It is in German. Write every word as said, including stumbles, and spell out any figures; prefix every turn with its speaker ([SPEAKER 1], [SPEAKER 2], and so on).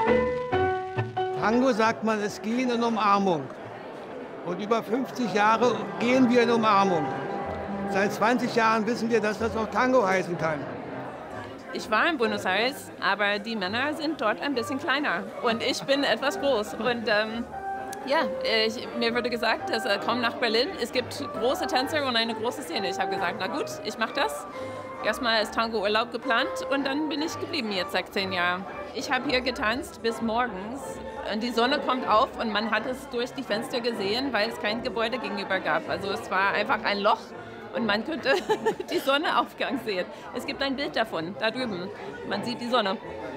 [SPEAKER 1] Tango sagt man, es geht in Umarmung. Und über fünfzig Jahre gehen wir in Umarmung. Seit zwanzig Jahren wissen wir, dass das auch Tango heißen kann.
[SPEAKER 2] Ich war in Buenos Aires, aber die Männer sind dort ein bisschen kleiner und ich bin etwas groß. Und ähm, ja, ich, mir wurde gesagt, dass äh, komm nach Berlin, es gibt große Tänzer und eine große Szene. Ich habe gesagt, na gut, ich mache das. Erstmal ist Tango-Urlaub geplant und dann bin ich geblieben jetzt seit zehn Jahren. Ich habe hier getanzt bis morgens und die Sonne kommt auf und man hat es durch die Fenster gesehen, weil es kein Gebäude gegenüber gab. Also es war einfach ein Loch und man könnte die Sonnenaufgang sehen. Es gibt ein Bild davon, da drüben. Man sieht die Sonne.